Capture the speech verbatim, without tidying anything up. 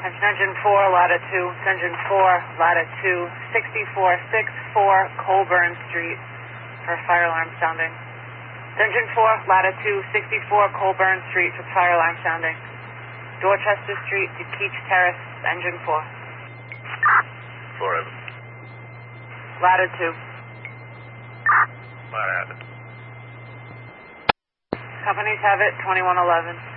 Engine four, latitude, engine four, latitude, sixty-four sixty-four Colburn Street for fire alarm sounding. Engine four, latitude, sixty-four Colburn Street for fire alarm sounding. Dorchester Street to Keach Terrace, engine four. Forever. Latitude. Latitude. Companies have it, twenty-one eleven.